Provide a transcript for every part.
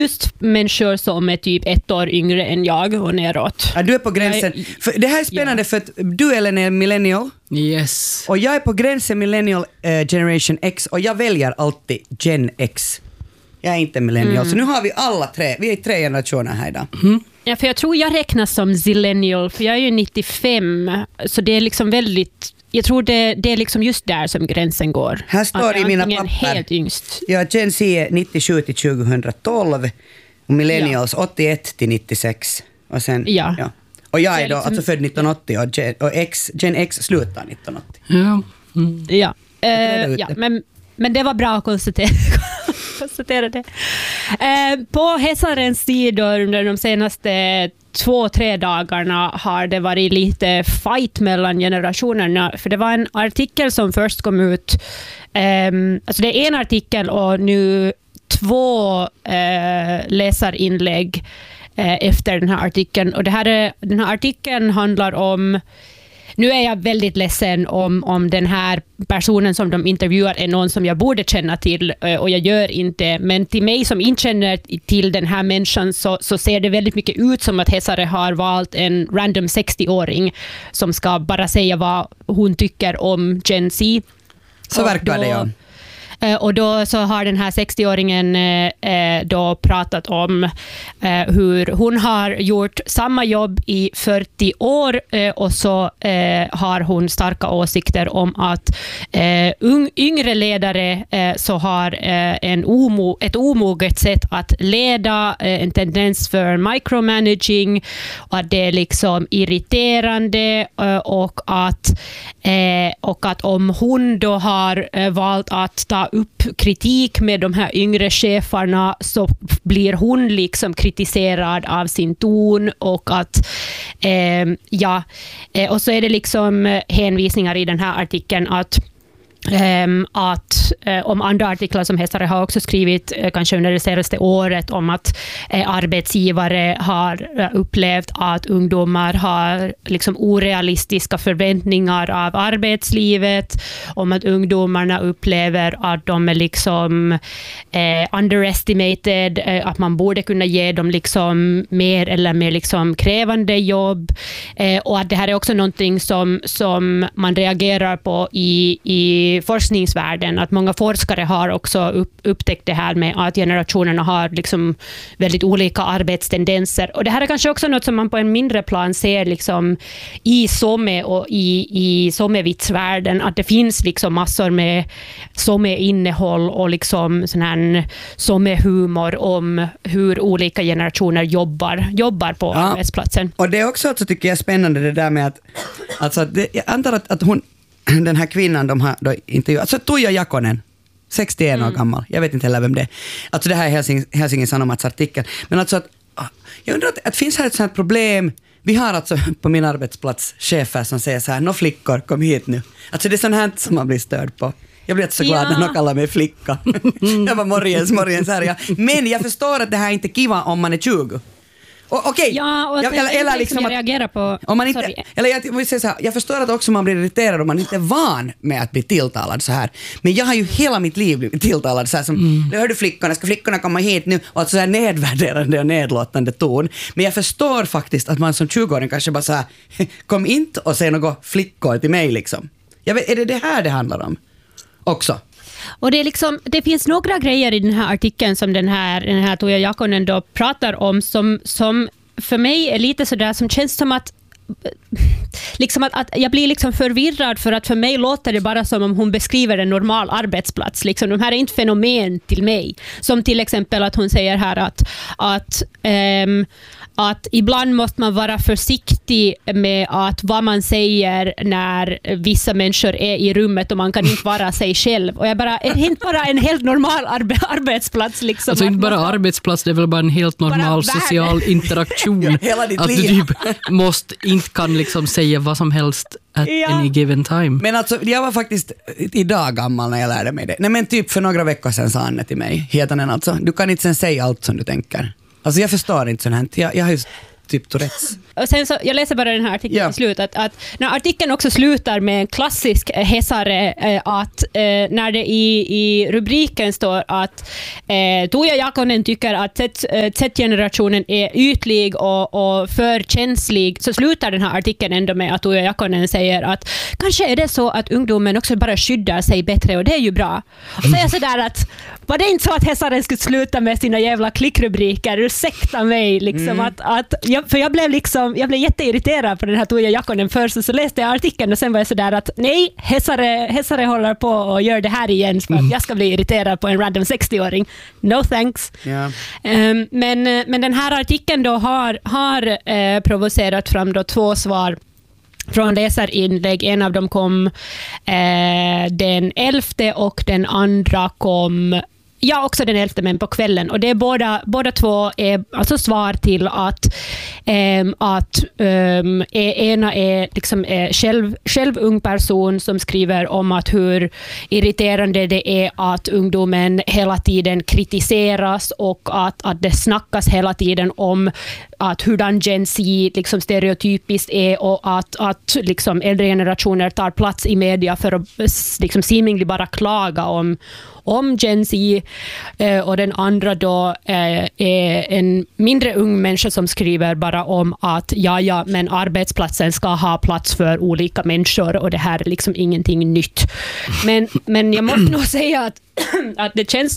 just människor som är typ 1 år yngre än jag och neråt. Ja, du är på gränsen. För det här är spännande för att du Ellen är millennial. Yes. Och jag är på gränsen millennial generation X och jag väljer alltid Gen X. Jag är inte millennial. Så nu har vi alla tre. Vi är 3 generationer här idag. Ja, för jag tror jag räknas som zillennial, för jag är ju 95. Så det är liksom väldigt... Jag tror det är liksom just där som gränsen går. Här står i mina papper. Helt yngst. Ja, Gen Z är 97 till 2012 och millennials 81 till 96. Och sen, Ja. Och jag är då liksom, alltså född 1980 och Gen X slutar 1980. Ja. Ja, men det var bra att konstatera det. På Hesarens sidor under de senaste 2-3 dagarna har det varit lite fight mellan generationerna, för det var en artikel som först kom ut, alltså det är en artikel och nu 2 läsarinlägg efter den här artikeln, och den här artikeln handlar om, nu är jag väldigt ledsen om den här personen som de intervjuar är någon som jag borde känna till, och jag gör inte, men till mig som inte känner till den här människan så ser det väldigt mycket ut som att Hesare har valt en random 60-åring som ska bara säga vad hon tycker om Gen Z. Så verkar det, ja. Och då så har den här 60-åringen då pratat om hur hon har gjort samma jobb i 40 år och så har hon starka åsikter om att yngre ledare så har ett omoget sätt att leda, en tendens för micromanaging, och att det är liksom irriterande, och att om hon då har valt att ta upp kritik med de här yngre cheferna så blir hon liksom kritiserad av sin ton, och att och så är det liksom hänvisningar i den här artikeln att om andra artiklar som Hesare har också skrivit kanske under det senaste året om att arbetsgivare har upplevt att ungdomar har liksom orealistiska förväntningar av arbetslivet, om att ungdomarna upplever att de är liksom underestimated, att man borde kunna ge dem liksom mer eller mer liksom krävande jobb, och att det här är också någonting som man reagerar på i forskningsvärlden, att många forskare har också upptäckt det här med att generationerna har liksom väldigt olika arbetstendenser, och det här är kanske också något som man på en mindre plan ser liksom i SOME och i SOME-vitsvärlden, att det finns liksom massor med SOME-innehåll och liksom sån här SOME-humor om hur olika generationer jobbar på arbetsplatsen. Och det är också alltså, tycker jag, spännande det där med att alltså, jag antar att hon, den här kvinnan de har då intervjuat, alltså Tuija Jakonen, 61 år gammal, jag vet inte heller vem det är. Alltså det här är Helsingin Sanomats artikel. Men alltså att, jag undrar att finns här ett sånt här problem. Vi har alltså på min arbetsplats chefer som säger så här: nå flickor, kom hit nu. Alltså det är sånt här som man blir störd på. Jag blir så glad när någon kallar mig flicka. Jag var morgens här. Ja. Men jag förstår att det här inte är kiva om man är 20. Okej. Ja, och eller liksom jag reagerar på... Om man inte, eller jag vill säga så här, jag förstår att också man blir irriterad om man inte är van med att bli tilltalad så här. Men jag har ju hela mitt liv blivit tilltalad så här som, hör du flickorna, ska flickorna komma hit nu? Och så här nedvärderande och nedlåtande ton. Men jag förstår faktiskt att man som 20-åring kanske bara så här, kom inte och säg något flickor till mig liksom. Jag vet, är det här det handlar om också? Och det är liksom, det finns några grejer i den här artikeln som den här Tuija Jakonen då pratar om som för mig är lite sådär som känns som att liksom att jag blir liksom förvirrad, för att för mig låter det bara som om hon beskriver en normal arbetsplats. Liksom, de här är inte fenomen till mig. Som till exempel att hon säger här att ibland måste man vara försiktig med att vad man säger när vissa människor är i rummet och man kan inte vara sig själv. Och jag bara, inte bara en helt normal arbetsplats. Liksom, alltså inte bara arbetsplats, det är väl bara en helt normal social interaktion. Att du typ inte kan liksom säga vad som helst at any given time. Men alltså, jag var faktiskt idag gammal när jag lärde mig det. Nej, men typ för några veckor sedan sa Anne till mig, Hietanen alltså, du kan inte sen säga allt som du tänker. Alltså jag förstår inte sånt här. Jag har ju typ Tourettes. Och sen så, jag läser bara den här artikeln i slut, att när artikeln också slutar med en klassisk Hesare, att när det i rubriken står att Tuija Jakonen tycker att Z-generationen är ytlig och för känslig, så slutar den här artikeln ändå med att Tuija Jakonen säger att kanske är det så att ungdomen också bara skyddar sig bättre, och det är ju bra. Och så är jag sådär att var det inte så att Hesaren skulle sluta med sina jävla klickrubriker? Ursäkta mig liksom, för jag blev jätteirriterad på den här Tuija Jakonen först, så läste jag artikeln och sen var jag sådär att nej, Hesare håller på och gör det här igen för att jag ska bli irriterad på en random 60-åring. No thanks. Yeah. Men den här artikeln då har provocerat fram då 2 svar från läsarinlägg. En av dem kom den 11 och den andra kom också den 11, men på kvällen. Och det är båda två är alltså svar till att ena är liksom själv ung person som skriver om att hur irriterande det är att ungdomen hela tiden kritiseras och att det snackas hela tiden om att hurdan Gen Z liksom stereotypiskt är, och att liksom äldre generationer tar plats i media för att liksom seemingly bara klaga om Gen Z, och den andra då är en mindre ung människa som skriver bara om att men arbetsplatsen ska ha plats för olika människor och det här är liksom ingenting nytt. Men jag måste nog säga att det känns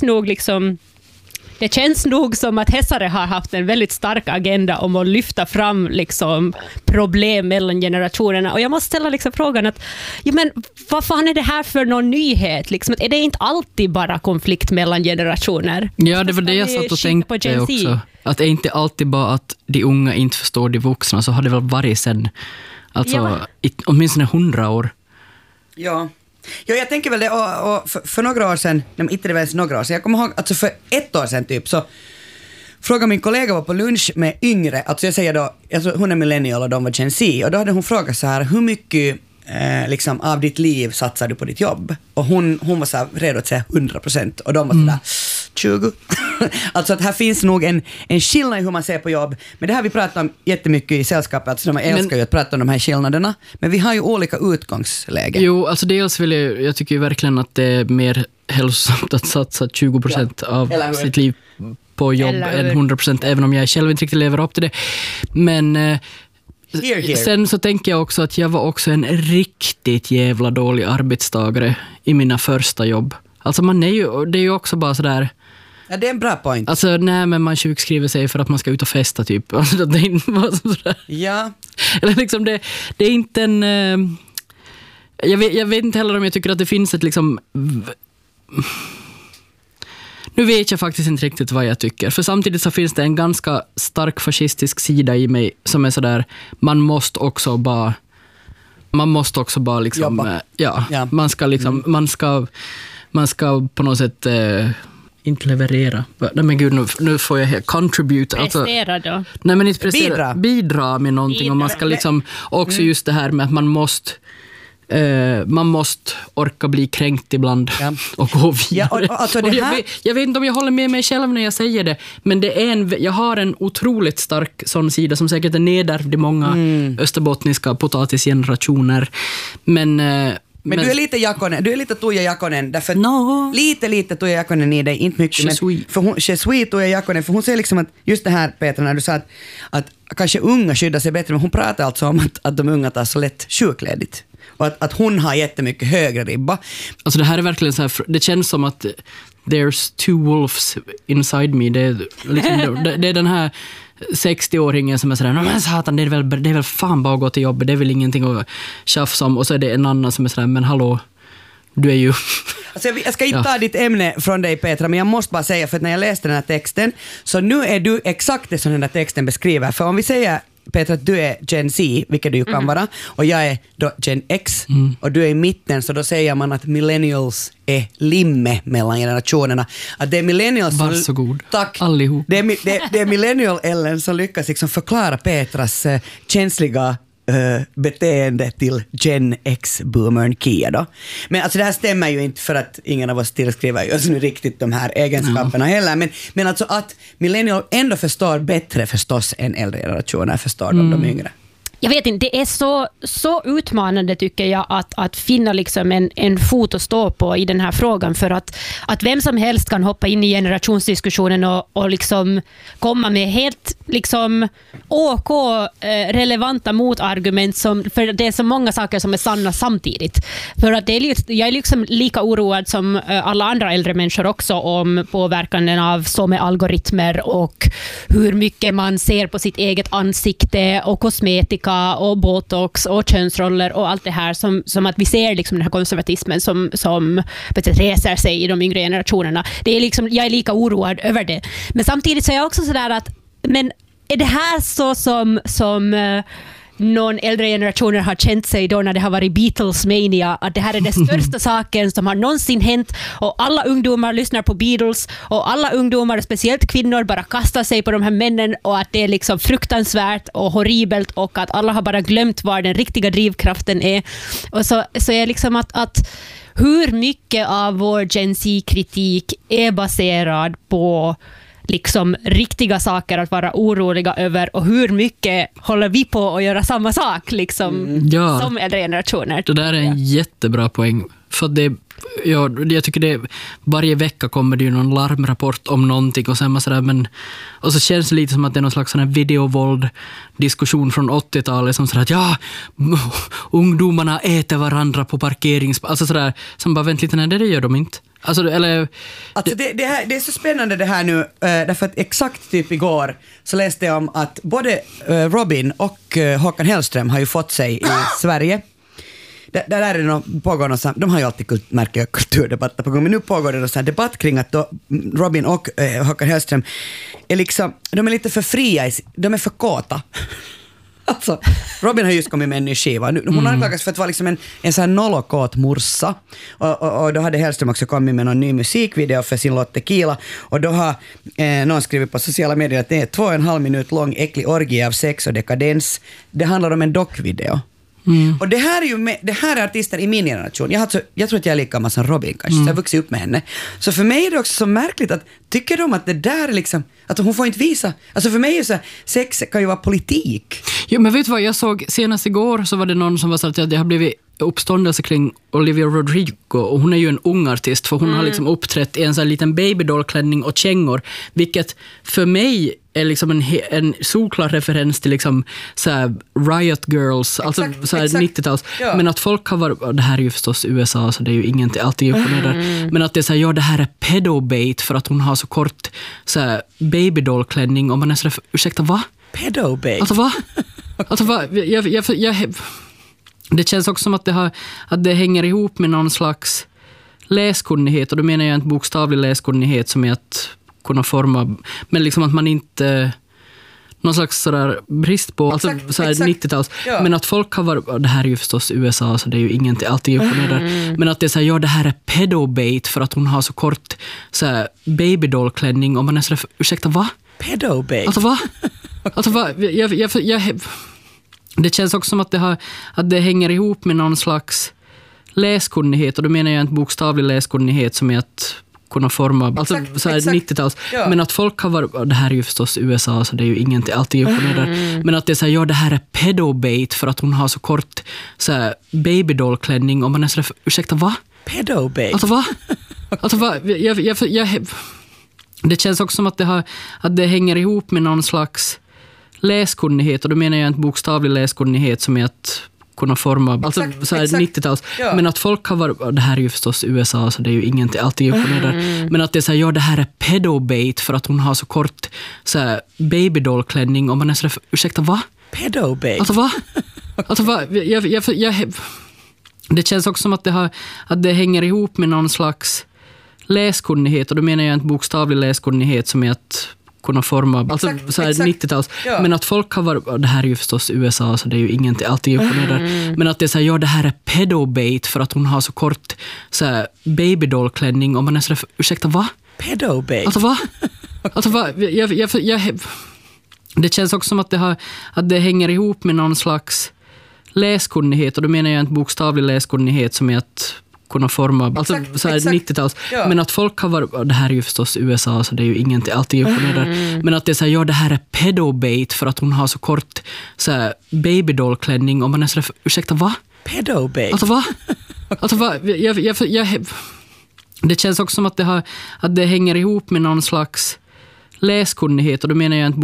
nog som att Hesare har haft en väldigt stark agenda om att lyfta fram liksom problem mellan generationerna. Och jag måste ställa liksom frågan att men vad fan är det här för någon nyhet? Liksom, är det inte alltid bara konflikt mellan generationer? Ja, det var det jag satt och tänkte också. Att det är inte alltid bara att de unga inte förstår de vuxna, så har det väl varit sedan åtminstone 100 år. Ja. Ja, jag tänker väl det, och för några år sedan, inte det var några år sedan, jag kommer ihåg, alltså för 1 år sedan typ, så frågade min kollega var på lunch med yngre, alltså jag säger då, alltså hon är millennial och de var Gen Z, och då hade hon frågat så här, hur mycket liksom av ditt liv satsar du på ditt jobb? Och hon var så här redo att säga 100%, och de var så där 20. Alltså att här finns nog en skillnad i hur man ser på jobb, men det här vi pratar om jättemycket i sällskapet, alltså man älskar ju att prata om de här skillnaderna, men vi har ju olika utgångslägen. Jo, alltså dels vill jag tycker ju verkligen att det är mer hälsosamt att satsa 20% av sitt liv på jobb än 100%, även om jag själv inte riktigt lever upp till det. Men sen så tänker jag också att jag var också en riktigt jävla dålig arbetstagare i mina första jobb. Alltså det är ju också bara sådär. Ja, det är en bra point. Alltså men man sjukskriver sig för att man ska ut och festa typ. Alltså, det är inte bara sådär. Ja. Eller liksom det är inte en jag vet inte heller om jag tycker att det finns ett liksom. Nu vet jag faktiskt inte riktigt vad jag tycker. För samtidigt så finns det en ganska stark fascistisk sida i mig som är sådär, man måste också bara liksom, ja. Man ska liksom, man ska på något sätt inte leverera. Nej men gud, nu får jag contribute. Prestera då? Nej men inte prestera. Bidra med någonting. Och man ska liksom också just det här med att man måste orka bli kränkt ibland och gå vidare. Ja, alltså jag vet inte om jag håller med mig själv när jag säger det, men jag har en otroligt stark sån sida som säkert är nedärvd i många österbottniska potatisgenerationer. Men du är lite Jakonen, du är lite Tuija Jakonen, därför lite Tuija Jakonen i dig, inte mycket, men för hon är Tuija Jakonen, för hon säger liksom att just det här, Petra, när du sa att kanske unga skyddar sig bättre, men hon pratar alltså om att de unga tar så lätt sjukledigt. Och att hon har jättemycket högre ribba. Alltså det här är verkligen så här, det känns som att there's 2 wolves inside me. Det är den här 60-åringen som är sådär, men satan, det är väl fan bara att gå till jobbet, det är väl ingenting att tjafsa om. Och så är det en annan som är sådär, men hallå, du är ju... Alltså jag ska inte ta ditt ämne från dig, Petra, men jag måste bara säga, för att när jag läste den här texten, så nu är du exakt det som den här texten beskriver. För om vi säger, Petra, att du är Gen Z, vilket du kan vara, och jag är då Gen X, och du är i mitten, så då säger man att millennials är limme mellan generationerna. Att det är millennials som... Varsågod, tack. Allihop. Det är millennial Ellen som lyckas liksom förklara Petras känsliga beteende till Gen X-boomern Kia då. Men alltså det här stämmer ju inte för att ingen av oss tillskriver just nu riktigt de här egenskaperna heller. Men alltså att millennial ändå förstår bättre förstås än äldre generationer förstår de yngre. Jag vet inte, det är så utmanande tycker jag att finna liksom en fot att stå på i den här frågan, för att vem som helst kan hoppa in i generationsdiskussionen och liksom komma med helt liksom relevanta motargument, för det är så många saker som är sanna samtidigt. För att jag är liksom lika oroad som alla andra äldre människor också om påverkan av så med algoritmer och hur mycket man ser på sitt eget ansikte och kosmetika och botox och könsroller och allt det här som att vi ser liksom den här konservatismen som reser sig i de yngre generationerna. Det är liksom, jag är lika oroad över det. Men samtidigt så är jag också sådär att, men är det här så som någon äldre generationer har känt sig då när det har varit Beatles-mania, att det här är den största saken som har någonsin hänt och alla ungdomar lyssnar på Beatles och alla ungdomar, speciellt kvinnor, bara kastar sig på de här männen och att det är liksom fruktansvärt och horribelt och att alla har bara glömt var den riktiga drivkraften är. Och så är liksom att hur mycket av vår Gen Z-kritik är baserad på liksom riktiga saker att vara oroliga över och hur mycket håller vi på att göra samma sak liksom, som äldre generationer. Det där är en jättebra poäng. För det, jag tycker det varje vecka kommer det ju någon larmrapport om någonting och sen sådär, och så känns det lite som att det är någon slags sån här videovåld-diskussion från 80-talet som sådär att ungdomarna äter varandra på alltså sådär, som bara lite, nej det gör de inte. Alltså det är så spännande det här nu, därför att exakt typ igår så läste jag om att både Robin och Håkan Hellström har ju fått sig i Sverige. Där är det pågår någon, de har ju alltid märker kulturdebatter på gång, men nu pågår det någon sån här debatt kring att då Robin och Håkan Hellström är liksom, de är lite för fria, de är för kåta. Alltså, Robin har just kommit med en ny skiva. Hon anklagas för att vara liksom en sån här nollokåt morsa. Och då hade Hellström också kommit med någon ny musikvideo för sin låt Tequila. Och då har någon skrivit på sociala medier att det är 2,5 minut lång äcklig orgie av sex och dekadens. Det handlar om en dockvideo. Och det här är artister i min generation. Jag tror att jag är lika gammal som Robin kanske, så jag har vuxit upp med henne. Så för mig är det också så märkligt att tycker de att det där är liksom, att hon får inte visa, alltså för mig är så sex kan ju vara politik. Jo, men vet du vad, jag såg senast igår så var det någon som var så att det har blivit uppståndelse kring Olivia Rodrigo, och hon är ju en ung artist för hon har liksom uppträtt i en sån här liten babydollklänning och kängor, vilket för mig är liksom en solklar referens till liksom så här Riot Girls, alltså så här 90-tals. Ja. Men att folk har varit, det här är ju förstås USA så det är ju ingenting, allting upp och ner. Men att det är så här, det här är pedobait för att hon har så kort så här babydollklänning och man är så där, ursäkta, va? Pedobait? Alltså va? Alltså va? Det känns också som att det hänger ihop med någon slags läskunnighet, och då menar jag inte bokstavlig läskunnighet som är att kunna forma, men liksom att man inte någon slags sådär brist på alltså sådär 90-tals, men att folk har varit, det här är ju förstås USA så det är ju ingenting, allting upp och ner, men att det är såhär, det här är pedobait för att hon har så kort såhär babydollklänning och man är sådär, ursäkta, va? Pedobait? Alltså va? Alltså va? Det känns också som att det hänger ihop med någon slags läskunnighet, och då menar jag inte bokstavlig läskunnighet som är att kunna forma, alltså såhär 90-tals, men att folk har varit, det här är ju förstås USA så det är ju ingenting, allting upp och ner, men att det är såhär, det här är pedobait för att hon har så kort såhär babydollklänning och man är sådär, ursäkta, va? Pedobait? Alltså va? Alltså va? Det känns också som att det hänger ihop med någon slags läskunnighet, och då menar jag inte bokstavlig läskunnighet som är att kunna forma, alltså såhär 90-tals, men att folk har varit, det här är ju förstås USA så det är ju ingenting, allting upp och ner, men att det är såhär, det här är pedobait för att hon har så kort såhär babydollklänning och man är sådär, ursäkta, va? Pedobait? Alltså va? Alltså va? Det känns också som att det hänger ihop med någon slags läskunnighet, och då menar jag inte bokstavlig läskunnighet som är att kunna forma, alltså såhär 90-tals, men att folk har varit, det här är ju förstås USA så det är ju ingenting, allting upp och ner, men att det är såhär, det här är pedobait för att hon har så kort såhär babydollklänning och man är sådär, ursäkta, va? Pedobait? Alltså va? Alltså va? Det känns också som att det hänger ihop med någon slags läskunnighet, och då menar jag inte bokstavlig läskunnighet som är att kunna forma, alltså så här 90-tals, men att folk har varit, det här är ju förstås USA så det är ju ingenting, alltid imponerande, men att det är så här, det här är pedobait för att hon har så kort så här babydollklänning, och man är så där, ursäkta, va? Pedobait? Alltså va? Alltså va? Det känns också som att det hänger ihop med någon slags läskunnighet, och då menar jag inte